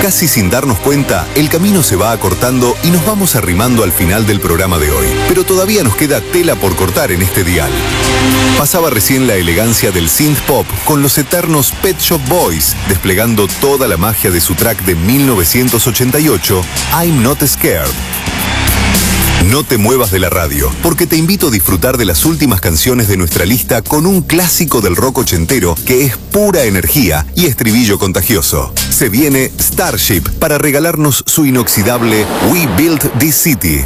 Casi sin darnos cuenta, el camino se va acortando y nos vamos arrimando al final del programa de hoy. Pero todavía nos queda tela por cortar en este dial. Pasaba recién la elegancia del synth pop con los eternos Pet Shop Boys, desplegando toda la magia de su track de 1988, I'm Not Scared. No te muevas de la radio, porque te invito a disfrutar de las últimas canciones de nuestra lista con un clásico del rock ochentero que es pura energía y estribillo contagioso. Se viene Starship para regalarnos su inoxidable We Built This City.